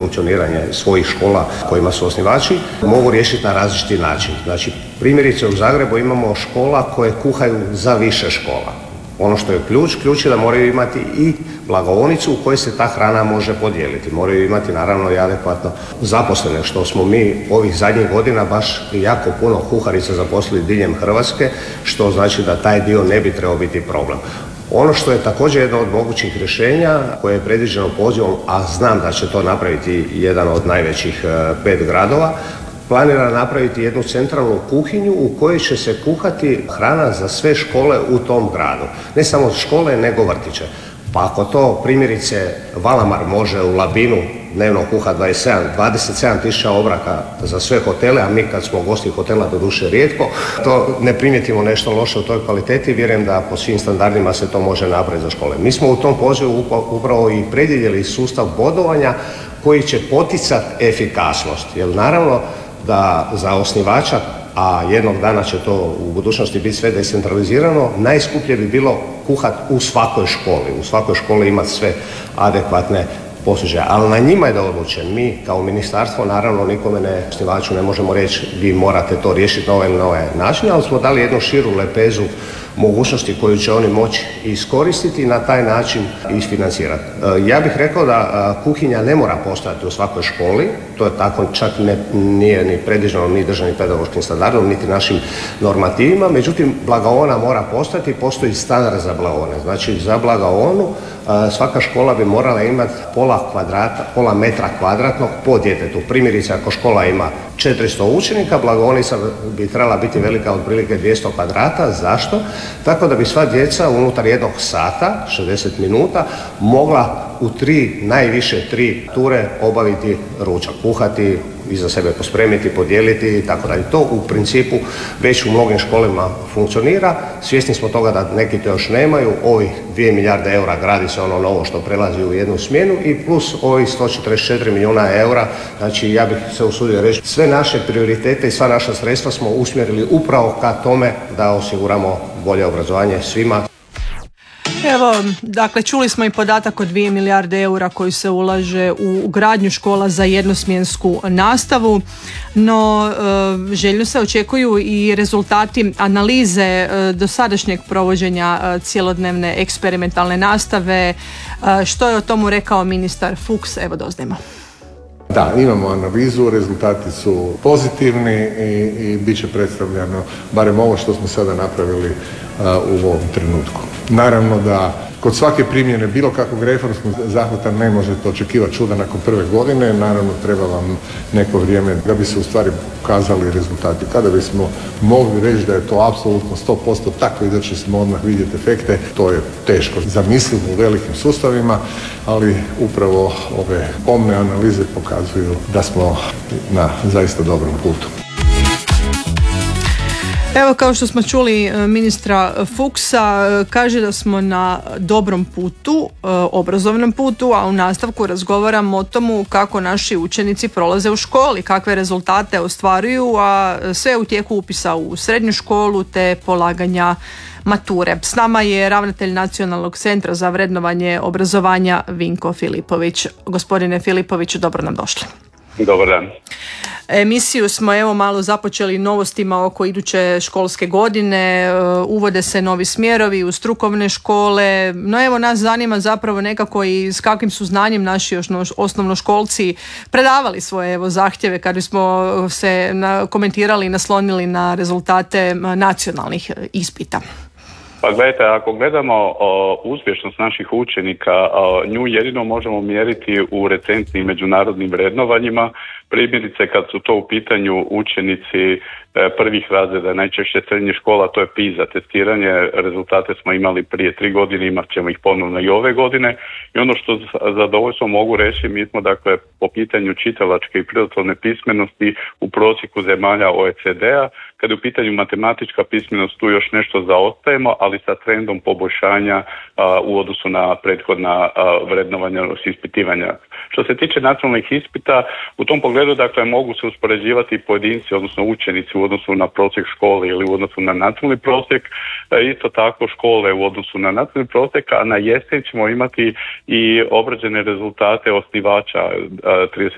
funkcioniranje svojih škola kojima su osnivači, mogu riješiti na različiti način. Znači, primjerice u Zagrebu imamo škola koje kuhaju za više škola. Ono što je ključ je da moraju imati i blagovaonicu u kojoj se ta hrana može podijeliti. Moraju imati naravno i adekvatno zaposlene, što smo mi ovih zadnjih godina baš jako puno kuharica zaposlili diljem Hrvatske, što znači da taj dio ne bi trebao biti problem. Ono što je također jedno od mogućih rješenja koje je predviđeno pozivom, a znam da će to napraviti jedan od najvećih 5 gradova, planira napraviti jednu centralnu kuhinju u kojoj će se kuhati hrana za sve škole u tom gradu. Ne samo škole, nego vrtiće. Pa ako to primjerice Valamar može u Labinu dnevno kuha 27.000 obraka za sve hotele, a mi kad smo gosti hotela doduše rijetko, to ne primijetimo nešto loše u toj kvaliteti, vjerujem da po svim standardima se to može napraviti za škole. Mi smo u tom pozivu upravo i predvidjeli sustav bodovanja koji će poticati efikasnost, jer naravno da za osnivača, a jednog dana će to u budućnosti biti sve decentralizirano, najskuplje bi bilo kuhat u svakoj školi. U svakoj školi imati sve adekvatne posuđaje. Ali na njima je da odluče. Mi kao ministarstvo naravno nikome osnivaču ne možemo reći vi morate to riješiti na ovaj ili na ovaj način, ali smo dali jednu širu lepezu mogućnosti koju će oni moći iskoristiti i na taj način isfinancirati. Ja bih rekao da kuhinja ne mora postojati u svakoj školi, to je tako, čak nije ni predviđeno ni državnim pedagoškim standardom, niti našim normativima, međutim blagovaona mora postojati, postoji standard za blagovaone. Znači za blagovaonu svaka škola bi morala imati pola metra kvadratnog po djetetu. Primjerice ako škola ima 400 učenika, blagovaonica bi trebala biti velika otprilike 200 kvadrata. Zašto? Tako da bi sva djeca unutar jednog sata, 60 minuta, mogla u najviše 3 ture obaviti ručak, kuhati, iza sebe pospremiti, podijeliti i tako dalje. To u principu već u mnogim školama funkcionira. Svjesni smo toga da neki to još nemaju. Ovih 2 milijarde eura gradi se ono novo što prelazi u jednu smjenu i plus ovih 144 milijuna eura. Znači ja bih se usudio reći sve naše prioritete i sva naša sredstva smo usmjerili upravo ka tome da osiguramo bolje obrazovanje svima. Evo, dakle, čuli smo i podatak od 2 milijarde eura koji se ulaže u gradnju škola za jednosmjensku nastavu, no željno se očekuju i rezultati analize dosadašnjeg provođenja cjelodnevne eksperimentalne nastave. Što je o tomu rekao ministar Fuchs? Evo doznajmo. Da, imamo analizu, rezultati su pozitivni i bit će predstavljeno barem ovo što smo sada napravili u ovom trenutku. Naravno da kod svake primjene bilo kakvog reformskog zahvata ne možete očekivati čuda nakon prve godine, naravno treba vam neko vrijeme da bi se u stvari pokazali rezultati. Kada bismo mogli reći da je to apsolutno 100% tako i da ćemo odmah vidjeti efekte, to je teško zamislivo u velikim sustavima, ali upravo ove pomne analize pokazuju da smo na zaista dobrom putu. Evo, kao što smo čuli ministra Fuchsa, kaže da smo na dobrom putu, obrazovnom putu, a u nastavku razgovaramo o tomu kako naši učenici prolaze u školi, kakve rezultate ostvaruju, a sve u tijeku upisa u srednju školu te polaganja mature. S nama je ravnatelj Nacionalnog centra za vrednovanje obrazovanja Vinko Filipović. Gospodine Filipoviću, dobro nam došli. Dobar dan. Emisiju smo evo malo započeli novostima oko iduće školske godine, uvode se novi smjerovi u strukovne škole, no evo nas zanima zapravo nekako i s kakvim su znanjem naši osnovnoškolci predavali svoje zahtjeve kad bismo se komentirali i naslonili na rezultate nacionalnih ispita. Pa gledajte, ako gledamo uspješnost naših učenika, nju jedino možemo mjeriti u recentnim međunarodnim vrednovanjima. Primjerice kad su to u pitanju učenici prvih razreda, najčešće srednjih škola, to je PISA testiranje, rezultate smo imali prije 3 godine, imat ćemo ih ponovno i ove godine i ono što zadovoljstvo mogu reći, mi smo dakle po pitanju čitalačke i prirodoslovne pismenosti u prosjeku zemalja OECD-a, kad je u pitanju matematička pismenost tu još nešto zaostajemo, ali sa trendom poboljšanja u odnosu na prethodna vrednovanja s ispitivanja. Što se tiče nacionalnih ispita, u tom pogledu dakle mogu se uspoređivati pojedinci, odnosno učenici u odnosu na prosjek škole ili u odnosu na nacionalni prosjek, isto tako škole u odnosu na nacionalni prosjek, a na jesen ćemo imati i obrađene rezultate osnivača